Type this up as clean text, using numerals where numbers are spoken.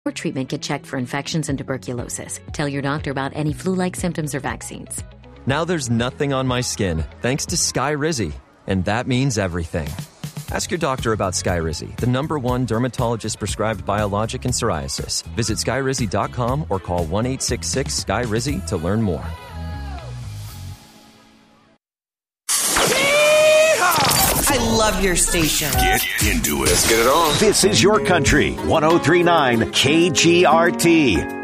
Or treatment, get checked for infections and tuberculosis. Tell your doctor about any flu-like symptoms or vaccines. Now there's nothing on my skin, thanks to Skyrizi. And that means everything. Ask your doctor about Skyrizi, the #1 dermatologist-prescribed biologic in psoriasis. Visit Skyrizi.com or call 1-866-SKY-RIZZI to learn more. I love your station. Get into it. Let's get it on. This is your country. 103.9 KGRT.